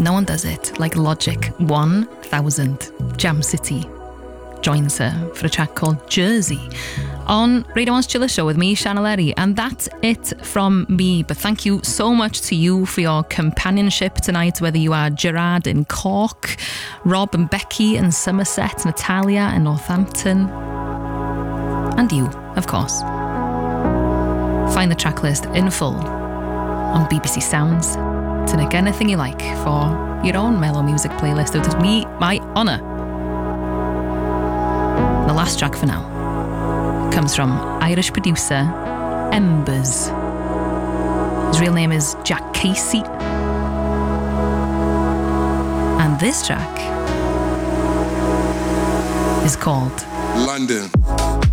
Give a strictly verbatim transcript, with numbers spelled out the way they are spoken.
No one does it like Logic one thousand. Jam City joins her for a track called Jersey on Radio one's Chiller Show with me, Shannon Lerry. And that's it from me. But thank you so much to you for your companionship tonight, whether you are Gerard in Cork, Rob and Becky in Somerset, Natalia in Northampton, and you, of course. Find the track list in full on B B C Sounds to nick anything you like for your own mellow music playlist. It would be my honour. The last track for now comes from Irish producer Embers. His real name is Jack Casey. And this track is called London.